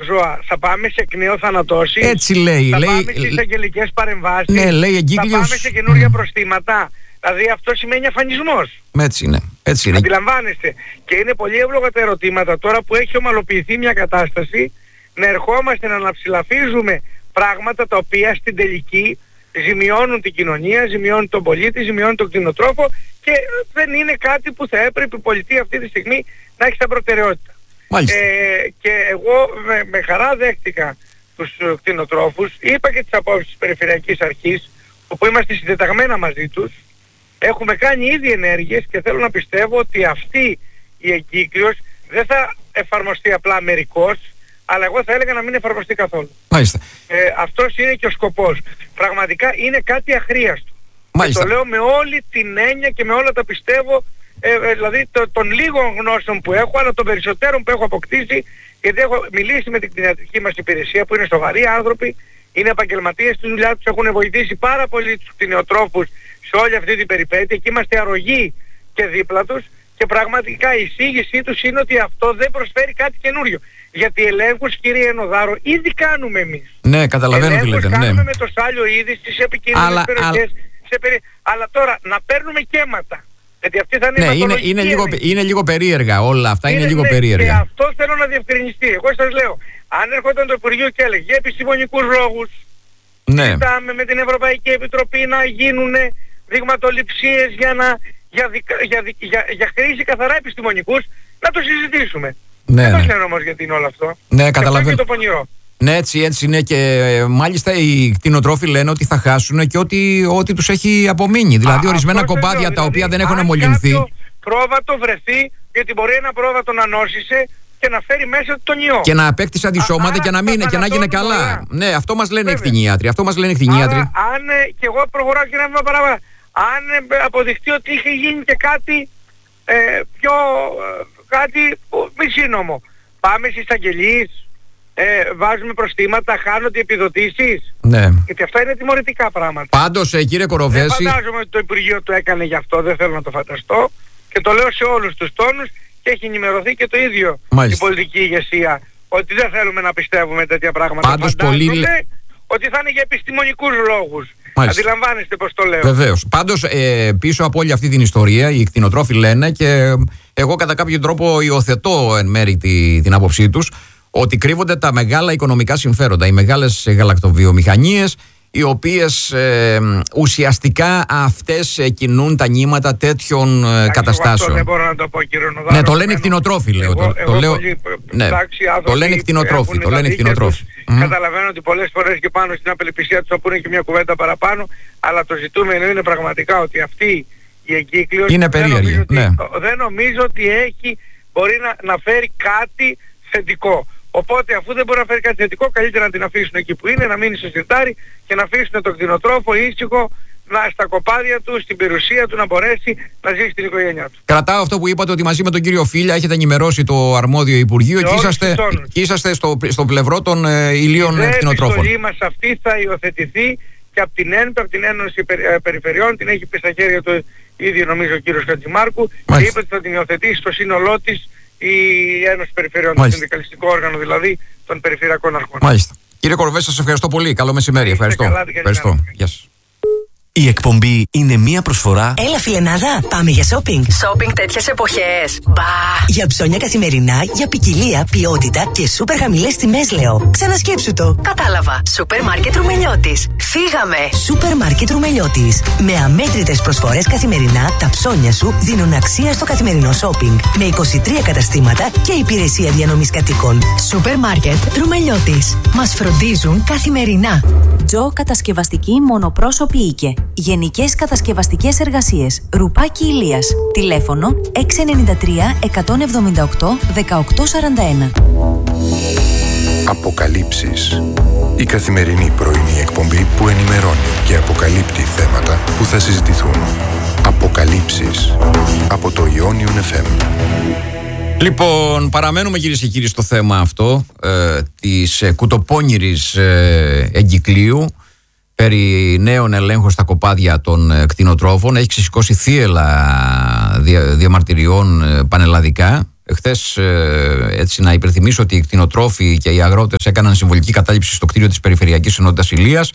ζώα. Θα πάμε σε εκνεοθανατώσεις. Έτσι λέει. Θα πάμε σε εισαγγελικές παρεμβάσεις. Ναι, λέει εγκύκλειος. Θα πάμε σε καινούργια προστήματα. Δηλαδή αυτό σημαίνει αφανισμός. Έτσι είναι. Έτσι είναι. Αντιλαμβάνεστε. Και είναι πολύ εύλογα τα ερωτήματα τώρα που έχει ομαλοποιηθεί μια κατάσταση, να ερχόμαστε να αναψηλαφίζουμε πράγματα τα οποία στην τελική ζημιώνουν την κοινωνία, ζημιώνουν τον πολίτη, ζημιώνουν τον κτηνοτρόφο και δεν είναι κάτι που θα έπρεπε η πολιτεία αυτή τη στιγμή να έχει σαν προτεραιότητα. Και εγώ με χαρά δέχτηκα τους κτηνοτρόφους, είπα και τις απόψεις της Περιφερειακής Αρχής, όπου είμαστε συντεταγμένα μαζί τους, έχουμε κάνει ήδη ενέργειες και θέλω να πιστεύω ότι αυτή η εγκύκλειος δεν θα εφαρμοστεί απλά μερικώς, αλλά εγώ θα έλεγα να μην εφαρμοστεί καθόλου. Μάλιστα. Αυτός είναι και ο σκοπός. Πραγματικά είναι κάτι αχρίαστο. Μάλιστα. Το λέω με όλη την έννοια και με όλα τα πιστεύω, δηλαδή των λίγων γνώσεων που έχω, αλλά των περισσότερων που έχω αποκτήσει, γιατί έχω μιλήσει με την κτηνιατρική μας υπηρεσία που είναι σοβαροί άνθρωποι, είναι επαγγελματίες στη δουλειά τους, έχουν βοηθήσει πάρα πολύ τους κτηνιοτρόφους σε όλη αυτή την περιπέτεια και είμαστε αρρωγοί και δίπλα τους και πραγματικά η εισήγησή τους είναι ότι αυτό δεν προσφέρει κάτι καινούριο. Γιατί ελέγχους, κύριε Ενοδάρο, ήδη κάνουμε εμείς. Ναι, καταλαβαίνω τι λέτε. Κάνουμε ναι. με το σάλιο ήδη στις επικίνδυνες περιοχές. Αλλά τώρα να παίρνουμε κέμματα. Γιατί αυτή θα είναι είναι λίγο περίεργα όλα αυτά, είναι λίγο περίεργα. Και αυτό θέλω να διευκρινιστεί. Εγώ σας λέω, αν έρχονταν το Υπουργείο και έλεγε για επιστημονικούς λόγους, ζητάμε με την Ευρωπαϊκή Επιτροπή να γίνουν δειγματοληψίες για χρήση καθαρά επιστημονικούς, να το συζητήσουμε. Δεν ξέρω όμως γιατί είναι όλο αυτό. Ναι, καταλαβαίνω. Και το πονηρό. Ναι, έτσι είναι και μάλιστα οι κτηνοτρόφοι λένε ότι θα χάσουν και ό,τι τους έχει απομείνει. Δηλαδή ορισμένα κοπάδια τα οποία δεν έχουν αμολυνθεί. Αν πρόβατο βρεθεί, γιατί μπορεί ένα πρόβατο να νόσησε και να φέρει μέσα τον ιό. Και να απέκτησε αντισώματα και να γίνει καλά. Ναι, αυτό μας λένε οι κτηνίατροι. Αν και εγώ προχωράω και ένα βήμα παραπάνω. Αν αποδειχτεί ότι είχε γίνει και κάτι κάτι μη σύνομο, πάμε στις αγγελίες, βάζουμε προστήματα, χάνονται επιδοτήσεις. Ναι. Γιατί αυτά είναι τιμωρητικά πράγματα. Πάντως, κύριε Κοροβέση, δεν φαντάζομαι ότι το Υπουργείο το έκανε γι' αυτό, δεν θέλω να το φανταστώ. Και το λέω σε όλους τους τόνους και έχει ενημερωθεί και το ίδιο η πολιτική ηγεσία, ότι δεν θέλουμε να πιστεύουμε τέτοια πράγματα. Πάντως, φαντάζομαι ότι θα είναι για επιστημονικούς λόγους. Αντιλαμβάνεστε πως το λέω. Βεβαίως. Πάντως πίσω από όλη αυτή την ιστορία οι κτηνοτρόφοι λένε, και εγώ κατά κάποιο τρόπο υιοθετώ εν μέρη την άποψή τους, ότι κρύβονται τα μεγάλα οικονομικά συμφέροντα, οι μεγάλες γαλακτοβιομηχανίες, οι οποίες ουσιαστικά αυτές κινούν τα νήματα τέτοιων καταστάσεων. Δεν μπορώ να το πω, κύριε Νοδάρο. Ναι, το λένε οι κτηνοτρόφοι, λέω. Το λένε οι κτηνοτρόφοι. Καταλαβαίνω ότι πολλές φορές και πάνω στην απελπισία τους θα πούνε και μια κουβέντα παραπάνω, αλλά το ζητούμενο είναι πραγματικά ότι αυτή η εγκύκλειος είναι περίεργη. Δεν νομίζω ότι μπορεί να φέρει κάτι θετικό. Οπότε αφού δεν μπορεί να φέρει κάτι θετικό, καλύτερα να την αφήσουν εκεί που είναι, να μείνει στο σιρτάρι και να αφήσουν τον κτηνοτρόφο ήσυχο στα κοπάδια του, στην περιουσία του, να μπορέσει να ζήσει την οικογένειά του. Κρατάω αυτό που είπατε, ότι μαζί με τον κύριο Φίλια έχετε ενημερώσει το αρμόδιο Υπουργείο και είσαστε στο πλευρό των ηλίων κτηνοτρόφων. Η επιστολή μας αυτή θα υιοθετηθεί και από την Ένωση Περιφερειών, την έχει πει στα χέρια του ήδη νομίζω ο κύριος Χατζημάρκου, και είπε ότι θα την υιοθετήσει στο σύνολό της η Ένωση Περιφερειών, το συνδικαλιστικό όργανο δηλαδή των περιφερειακών αρχών. Μάλιστα. Κύριε Κοροβέση, σας ευχαριστώ πολύ. Καλό μεσημέρι. Ευχαριστώ. Γεια σας. Η εκπομπή είναι μία προσφορά. Έλα, φιλενάδα, πάμε για shopping. Shopping τέτοιες εποχές. Μπα! Για ψώνια καθημερινά, για ποικιλία, ποιότητα και σούπερ χαμηλές τιμές, λέω. Ξανασκέψου το. Κατάλαβα. Σούπερ μάρκετ Ρουμελιώτης. Φύγαμε. Σούπερ μάρκετ Ρουμελιώτης. Με αμέτρητες προσφορές καθημερινά, τα ψώνια σου δίνουν αξία στο καθημερινό shopping. Με 23 καταστήματα και υπηρεσία διανομής κατοίκων. Σούπερ μάρκετ Ρουμελιώτης. Μας φροντίζουν καθημερινά. Τζο Κατασκευαστική Μονοπρόσωπη Οίκε. Γενικές κατασκευαστικές εργασίες. Ρουπάκι Ηλίας. Τηλέφωνο 693 178 1841. Αποκαλύψεις. Η καθημερινή πρωινή εκπομπή που ενημερώνει και αποκαλύπτει θέματα που θα συζητηθούν. Αποκαλύψεις. Από το Ionion FM. Λοιπόν, παραμένουμε κυρίες και κύριοι στο θέμα αυτό της κουτοπώνηρης εγκυκλίου περί νέων ελέγχων στα κοπάδια των κτηνοτρόφων. Έχει ξεσηκώσει θύελλα διαμαρτυριών πανελλαδικά χθες, έτσι να υπενθυμίσω ότι οι κτηνοτρόφοι και οι αγρότες έκαναν συμβολική κατάληψη στο κτίριο της Περιφερειακής Ενότητας Ηλίας.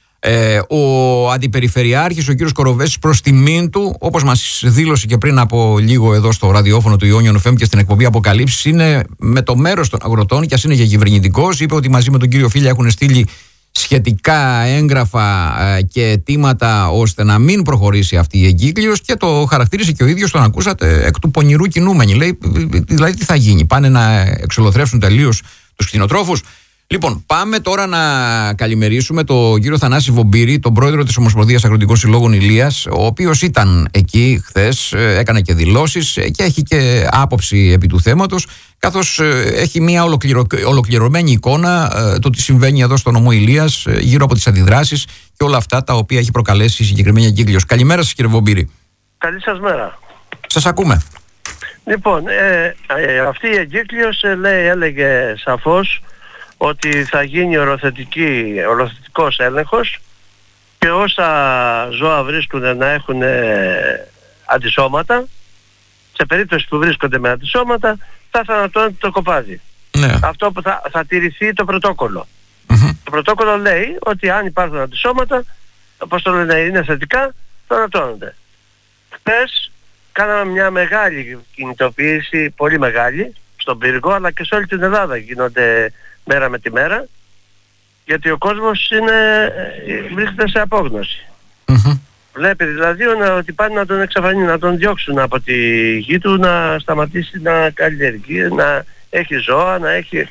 Ο Αντιπεριφερειάρχης, ο κύριος Κοροβέσης, προς τιμήν του, όπως μας δήλωσε και πριν από λίγο εδώ στο ραδιόφωνο του Ιόνιον FM και στην εκπομπή Αποκαλύψεις, είναι με το μέρος των αγροτών και ας είναι και κυβερνητικός. Είπε ότι μαζί με τον κύριο Φίλια έχουν στείλει σχετικά έγγραφα και αιτήματα ώστε να μην προχωρήσει αυτή η εγκύκλειος, και το χαρακτήρισε και ο ίδιος, τον ακούσατε, εκ του πονηρού κινούμενοι. Λέει, δηλαδή τι θα γίνει, πάνε να εξολοθρεύσουν τελείως τους κτηνοτρόφους? Λοιπόν, πάμε τώρα να καλημερίσουμε τον κύριο Θανάση Βομπύρη, τον πρόεδρο της Ομοσπονδίας Αγροτικών Συλλόγων Ηλίας, ο οποίος ήταν εκεί χθες, έκανε και δηλώσεις και έχει και άποψη επί του θέματος, καθώς έχει μια ολοκληρωμένη εικόνα το τι συμβαίνει εδώ στο νομό Ηλίας, γύρω από τις αντιδράσεις και όλα αυτά τα οποία έχει προκαλέσει η συγκεκριμένη εγκύκλειος. Καλημέρα σας, κύριε Βομπύρη. Καλή σας μέρα. Σας ακούμε. Λοιπόν, αυτή η εγκύκλειος έλεγε σαφώς ότι θα γίνει οροθετικός έλεγχος και όσα ζώα βρίσκονται να έχουν αντισώματα, σε περίπτωση που βρίσκονται με αντισώματα, θα θανατώνεται το κοπάδι. Ναι. Αυτό που θα τηρηθεί το πρωτόκολλο. Το πρωτόκολλο λέει ότι αν υπάρχουν αντισώματα, όπως το λένε, είναι θετικά, θανατώνονται. Χθες κάναμε μια μεγάλη κινητοποίηση, πολύ μεγάλη, στον πύργο, αλλά και σε όλη την Ελλάδα γίνονται μέρα με τη μέρα, γιατί ο κόσμος βρίσκεται σε απόγνωση. Βλέπει δηλαδή ότι πάνε να τον εξαφανίσουν, να τον διώξουν από τη γη του, να σταματήσει να καλλιεργεί, να έχει ζώα, να έχει...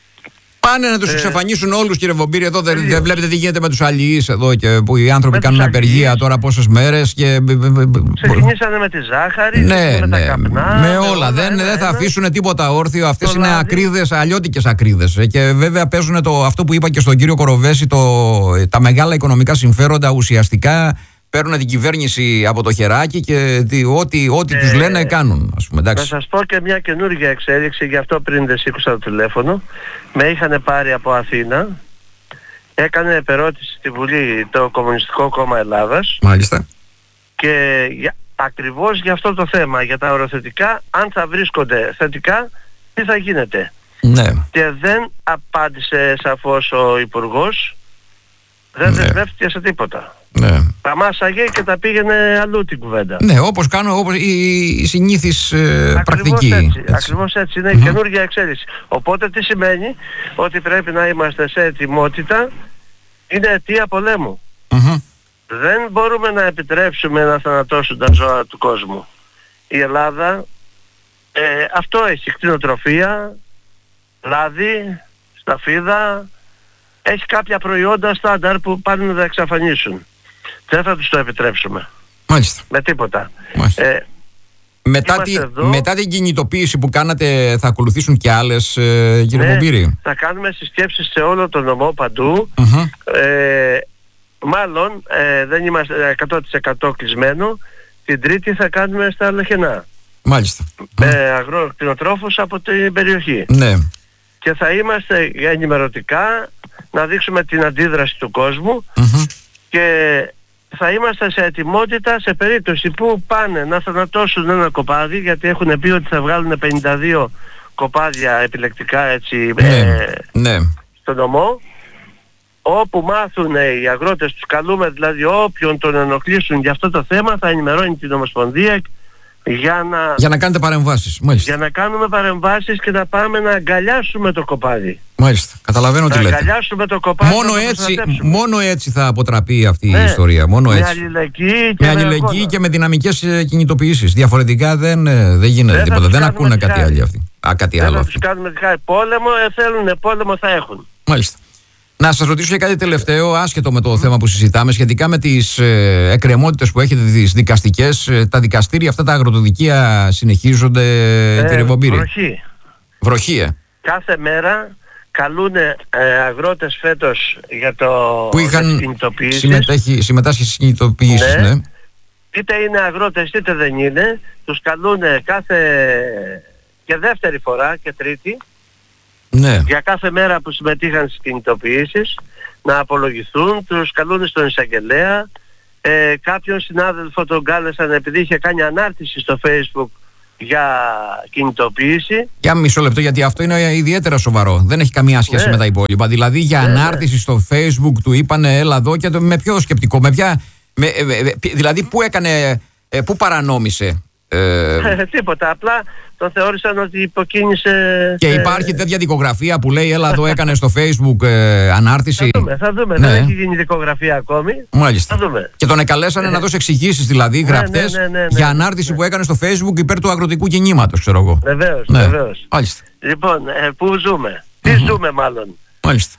Πάνε να τους εξαφανίσουν όλους, κύριε Βομπύρη. Εδώ δεν βλέπετε τι γίνεται με τους αλληλείς εδώ, και που οι άνθρωποι κάνουν απεργία τώρα πόσες μέρες και... Ξεκινήσανε με τη ζάχαρη, με τα καπνά, με όλα. Δεν θα αφήσουν τίποτα όρθιο. Αυτές είναι ακρίδες, αλλιώτικες ακρίδες. Και βέβαια παίζουν αυτό που είπα και στον κύριο Κοροβέση, τα μεγάλα οικονομικά συμφέροντα ουσιαστικά παίρνουν την κυβέρνηση από το χεράκι και ό,τι τους λένε κάνουν, ας πούμε. Να σας πω και μια καινούργια εξέλιξη, γι' αυτό πριν δεν σήκωσα το τηλέφωνο. Με είχαν πάρει από Αθήνα, έκανε επερώτηση στη Βουλή το Κομμουνιστικό Κόμμα Ελλάδας. Μάλιστα. Και ακριβώς για αυτό το θέμα, για τα οροθετικά, αν θα βρίσκονται θετικά, τι θα γίνεται. Ναι. Και δεν απάντησε σαφώς ο Υπουργός, δεν δεσμεύτηκε σε τίποτα. Ναι. Τα μάσαγε και τα πήγαινε αλλού την κουβέντα. Ναι, όπως η συνήθις πρακτική. Ακριβώς έτσι. Είναι καινούργια εξέλιξη. Οπότε τι σημαίνει? Ότι πρέπει να είμαστε σε ετοιμότητα. Είναι αιτία πολέμου. Δεν μπορούμε να επιτρέψουμε να θανατώσουν τα ζώα του κόσμου. Η Ελλάδα αυτό έχει: κτηνοτροφία, λάδι, σταφίδα. Έχει κάποια προϊόντα στάνταρ που πάνε να τα εξαφανίσουν. Δεν θα τους το επιτρέψουμε. Μάλιστα. Με τίποτα. Μετά την κινητοποίηση που κάνατε, θα ακολουθήσουν και άλλες, κύριε Βομπύρη? Θα κάνουμε συσκέψεις σε όλο τον νομό παντού. Μάλλον δεν είμαστε 100% κλεισμένο. Την Τρίτη θα κάνουμε στα Λεχενά. Μάλιστα. Με αγροκτηνοτρόφους από την περιοχή. Ναι. Και θα είμαστε ενημερωτικά να δείξουμε την αντίδραση του κόσμου και θα είμαστε σε ετοιμότητα σε περίπτωση που πάνε να θανατώσουν ένα κοπάδι, γιατί έχουν πει ότι θα βγάλουν 52 κοπάδια επιλεκτικά, έτσι, στο νομό. Όπου μάθουν οι αγρότες, τους καλούμε δηλαδή όποιον τον ενοχλήσουν για αυτό το θέμα, θα ενημερώνει την Ομοσπονδία για να κάνετε παρεμβάσεις. Μάλιστα. Για να κάνουμε παρεμβάσεις και να πάμε να αγκαλιάσουμε το κοπάδι. Μάλιστα. Καταλαβαίνω τι λέτε. Να αγκαλιάσουμε το κοπάδι. Μόνο έτσι θα αποτραπεί αυτή η ιστορία. Μόνο έτσι. Με αλληλεγγύη και με δυναμικές κινητοποιήσεις. Διαφορετικά δεν γίνεται τίποτα. Δεν ακούνε κάτι άλλο αυτοί. Δεν θα τους κάνουμε πόλεμο, θέλουν πόλεμο, θα έχουν. Μάλιστα. Να σας ρωτήσω για κάτι τελευταίο, άσχετο με το θέμα που συζητάμε, σχετικά με τις εκκρεμότητες που έχετε, τις δικαστικές. Τα δικαστήρια αυτά, τα αγροτοδικεία συνεχίζονται, κύριε Βομπύρη? Βροχή. Κάθε μέρα καλούν αγρότες φέτος για το που είχαν συμμετάσχει στις κινητοποιήσεις. Ναι. Είτε είναι αγρότες είτε δεν είναι, τους καλούν και δεύτερη φορά και τρίτη. Ναι. Για κάθε μέρα που συμμετείχαν στις κινητοποιήσεις να απολογηθούν, τους καλούν στον εισαγγελέα. Κάποιον συνάδελφο τον κάλεσαν επειδή είχε κάνει ανάρτηση στο Facebook για κινητοποίηση. Για μισό λεπτό, γιατί αυτό είναι ιδιαίτερα σοβαρό. Δεν έχει καμία σχέση με τα υπόλοιπα. Δηλαδή για ανάρτηση στο Facebook του είπανε έλα εδώ, και με ποιο σκεπτικό, δηλαδή πού παρανόμησε. Τίποτα, απλά το θεώρησαν ότι υποκίνησε. Και υπάρχει τέτοια δικογραφία που λέει έλα εδώ, έκανε στο Facebook ανάρτηση. Θα δούμε. Δεν έχει γίνει δικογραφία ακόμη. Μάλιστα. Θα δούμε. Και τον εκαλέσανε να δώσει εξηγήσεις, δηλαδή γραπτές, για ανάρτηση που έκανε στο Facebook υπέρ του αγροτικού κινήματος, ξέρω εγώ. Βεβαίως. Μάλιστα. Λοιπόν, πού ζούμε, τι ζούμε μάλλον. Μάλιστα.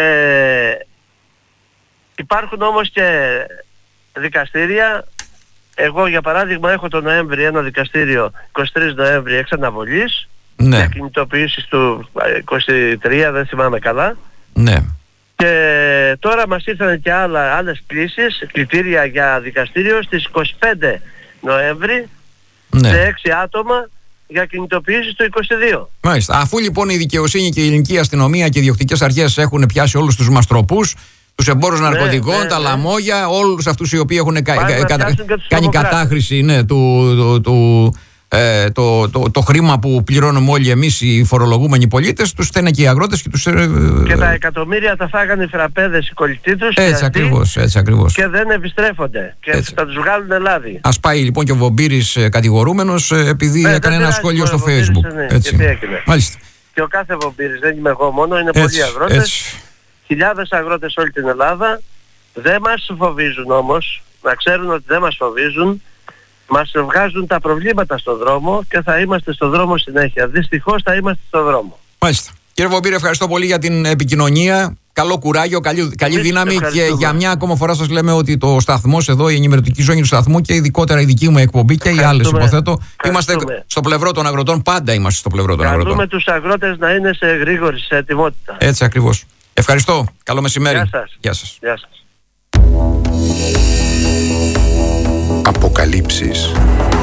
Υπάρχουν όμως και δικαστήρια. Εγώ για παράδειγμα έχω το Νοέμβρη ένα δικαστήριο 23 Νοέμβρη εξ αναβολής, για κινητοποιήσεις του 23, δεν θυμάμαι καλά. Ναι. Και τώρα μας ήρθαν και άλλες κλητήρια για δικαστήριο στις 25 Νοέμβρη, σε 6 άτομα για κινητοποιήσεις το 22. Μάλιστα. Αφού λοιπόν η δικαιοσύνη και η ελληνική αστυνομία και οι διοκτικές αρχές έχουν πιάσει όλους τους μαστροπούς, τους εμπόρους ναρκωτικών, τα λαμόγια, όλους αυτούς οι οποίοι έχουν κάνει κατάχρηση το χρήμα που πληρώνουμε όλοι εμείς οι φορολογούμενοι πολίτες, τους στέλνουν και οι αγρότες και τα εκατομμύρια τα φάγανε οι φραπέδες οι κολλητοί τους. Έτσι ακριβώς. Και δεν επιστρέφονται και θα τους βγάλουν λάδι. Ας πάει λοιπόν και ο Βομπύρης κατηγορούμενος επειδή έκανε ένα σχόλιο στο Facebook. Έτσι. Μάλιστα. Και ο κάθε Βομπύρης, δεν είμαι εγώ μόνο, είναι πολλοί αγρότες. Χιλιάδες αγρότες όλη την Ελλάδα. Δεν μας φοβίζουν όμως, να ξέρουν ότι δεν μας φοβίζουν. Μας βγάζουν τα προβλήματα στον δρόμο και θα είμαστε στον δρόμο συνέχεια. Δυστυχώς θα είμαστε στον δρόμο. Μάλιστα. Κύριε Βομπύρη, ευχαριστώ πολύ για την επικοινωνία. Καλό κουράγιο, καλή δύναμη. Και για μια ακόμα φορά σας λέμε ότι το σταθμός εδώ, η ενημερωτική ζώνη του σταθμού και ειδικότερα η δική μου εκπομπή και οι άλλες, υποθέτω, είμαστε στο πλευρό των αγροτών. Πάντα είμαστε στο πλευρό των αγροτών. Καλούμε τους αγρότες να είναι σε γρήγορη, σε ετοιμότητα. Έτσι ακριβώς. Ευχαριστώ. Καλό μεσημέρι. Γεια σας. Αποκαλύψεις.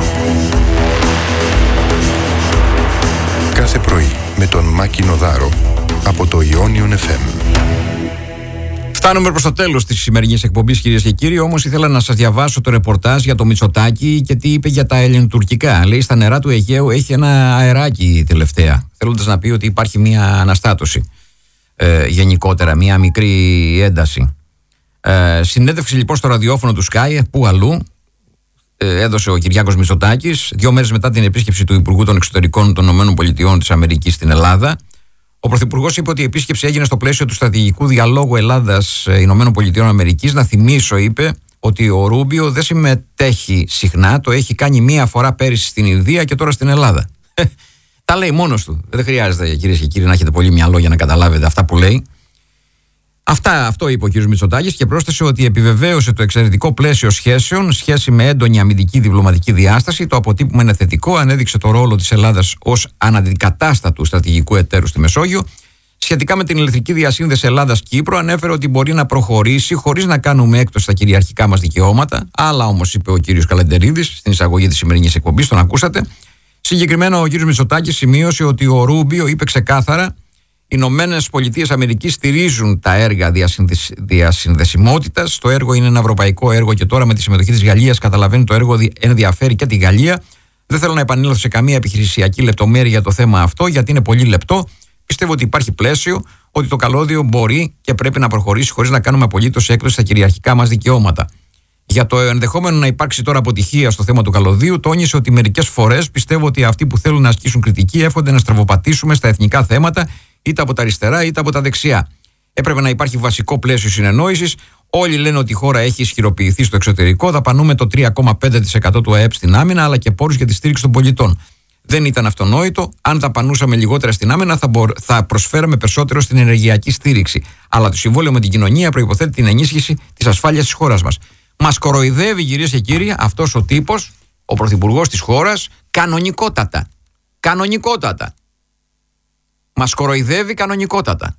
Κάθε πρωί με τον Μάκη Νοδάρο από το Ionion FM. Φτάνουμε προς το τέλος της σημερινής εκπομπής, κυρίες και κύριοι. Όμως ήθελα να σας διαβάσω το ρεπορτάζ για το Μητσοτάκη και τι είπε για τα ελληνοτουρκικά. Λέει στα νερά του Αιγαίου έχει ένα αεράκι τελευταία, θέλοντας να πει ότι υπάρχει μια αναστάτωση. Γενικότερα μια μικρή ένταση. Συνέντευξη λοιπόν στο ραδιόφωνο του Sky, που αλλού έδωσε ο Κυριάκος Μητσοτάκης 2 μέρες μετά την επίσκεψη του Υπουργού των Εξωτερικών των ΗΠΑ της Αμερικής στην Ελλάδα. Ο Πρωθυπουργός είπε ότι η επίσκεψη έγινε στο πλαίσιο του στρατηγικού διαλόγου Ελλάδα-ΗΠΑ. Να θυμίσω, είπε, ότι ο Ρούμπιο δεν συμμετέχει συχνά, το έχει κάνει μία φορά πέρυσι στην Ινδία και τώρα στην Ελλάδα. Τα λέει μόνος του. Δεν χρειάζεται, κυρίες και κύριοι, να έχετε πολύ μυαλό για να καταλάβετε αυτά που λέει. Αυτό είπε ο κ. Μητσοτάκης και πρόσθεσε ότι επιβεβαίωσε το εξαιρετικό πλαίσιο σχέσεων, σχέση με έντονη αμυντική διπλωματική διάσταση. Το αποτύπωμα είναι θετικό, ανέδειξε το ρόλο της Ελλάδας ως αναντικατάστατου στρατηγικού εταίρου στη Μεσόγειο. Σχετικά με την ηλεκτρική διασύνδεση Ελλάδας-Κύπρου, ανέφερε ότι μπορεί να προχωρήσει χωρίς να κάνουμε έκπτωση στα κυριαρχικά μας δικαιώματα. Άλλα όμως, είπε ο κ. Καλεντερίδης στην εισαγωγή της σημερινής εκπομπής, τον ακούσατε. Συγκεκριμένα, ο κ. Μητσοτάκης σημείωσε ότι ο Ρούμπιο είπε ξεκάθαρα: οι Ηνωμένες Πολιτείες Αμερικής στηρίζουν τα έργα διασυνδεσιμότητας. Το έργο είναι ένα ευρωπαϊκό έργο και τώρα με τη συμμετοχή της Γαλλίας καταλαβαίνει το έργο ενδιαφέρει και τη Γαλλία. Δεν θέλω να επανέλθω σε καμία επιχειρησιακή λεπτομέρεια για το θέμα αυτό, γιατί είναι πολύ λεπτό. Πιστεύω ότι υπάρχει πλαίσιο, ότι το καλώδιο μπορεί και πρέπει να προχωρήσει χωρίς να κάνουμε απολύτως έκπτωση στα κυριαρχικά μας δικαιώματα. Για το ενδεχόμενο να υπάρξει τώρα αποτυχία στο θέμα του καλωδίου, τόνισε ότι μερικές φορές πιστεύω ότι αυτοί που θέλουν να ασκήσουν κριτική εύχονται να στραβοπατήσουμε στα εθνικά θέματα, είτε από τα αριστερά είτε από τα δεξιά. Έπρεπε να υπάρχει βασικό πλαίσιο συνεννόησης. Όλοι λένε ότι η χώρα έχει ισχυροποιηθεί στο εξωτερικό. Δαπανούμε το 3,5% του ΑΕΠ στην άμυνα, αλλά και πόρους για τη στήριξη των πολιτών. Δεν ήταν αυτονόητο. Αν δαπανούσαμε λιγότερα στην άμυνα, θα προσφέραμε περισσότερο στην ενεργειακή στήριξη. Αλλά το συμβόλαιο με την κοινωνία προϋποθέτει την ενίσχυση της ασφάλειας της χώρας μας. Μας κοροϊδεύει, κυρίες και κύριοι, αυτός ο τύπος, ο πρωθυπουργός της χώρας, κανονικότατα. Κανονικότατα. Μας κοροϊδεύει κανονικότατα.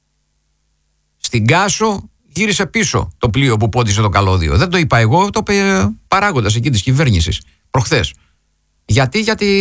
Στην Κάσο γύρισε πίσω το πλοίο που πόντισε το καλώδιο. Δεν το είπα εγώ, το είπε παράγοντας εκεί της κυβέρνησης προχθές. Γιατί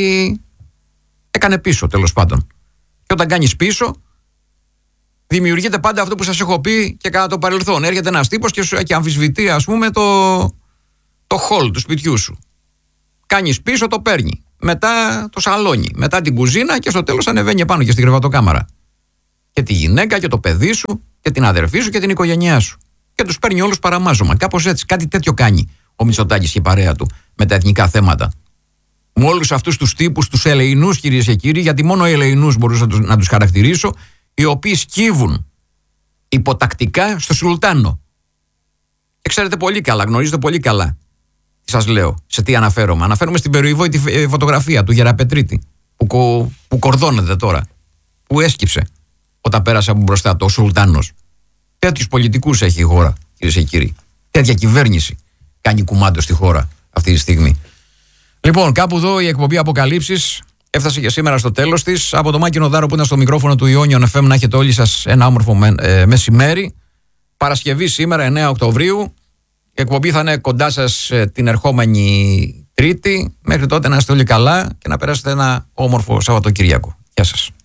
έκανε πίσω, τέλος πάντων. Και όταν κάνεις πίσω, δημιουργείται πάντα αυτό που σας έχω πει και κατά το παρελθόν. Έρχεται ένας τύπος και αμφισβητεί, ας πούμε, το χολ του σπιτιού σου. Κάνεις πίσω, το παίρνει. μετά το σαλόνι, μετά την κουζίνα και στο τέλος ανεβαίνει πάνω και στην κρεβατοκάμαρα. Και τη γυναίκα και το παιδί σου και την αδερφή σου και την οικογένειά σου. Και τους παίρνει όλους παραμάζωμα. Κάπως έτσι, κάτι τέτοιο κάνει ο Μητσοτάκης και η παρέα του με τα εθνικά θέματα. Με όλους αυτούς τους τύπους, τους ελεηνούς, κυρίες και κύριοι, γιατί μόνο οι ελεηνούς μπορούσα να τους χαρακτηρίσω, οι οποίοι σκύβουν υποτακτικά στο Σουλτάνο. Και ξέρετε πολύ καλά, γνωρίζετε πολύ καλά τι σας λέω, σε τι αναφέρομαι. Αναφέρομαι στην περιβόητη φωτογραφία του Γεραπετρίτη, που κορδώνεται τώρα, που έσκυψε όταν πέρασε από μπροστά το Σουλτάνος. Τέτοιους πολιτικούς έχει η χώρα, κυρίες και κύριοι. Τέτοια κυβέρνηση κάνει κουμάντο στη χώρα αυτή τη στιγμή. Λοιπόν, κάπου εδώ η εκπομπή Αποκαλύψεις έφτασε και σήμερα στο τέλος της. Από το Μάκη Νοδάρο που ήταν στο μικρόφωνο του Ιόνιον FM, να έχετε όλοι σας ένα όμορφο μεσημέρι. Παρασκευή σήμερα, 9 Οκτωβρίου. Η εκπομπή θα είναι κοντά σας την ερχόμενη Τρίτη. Μέχρι τότε να είστε όλοι καλά και να περάσετε ένα όμορφο Σαββατοκύριακο. Γεια σας.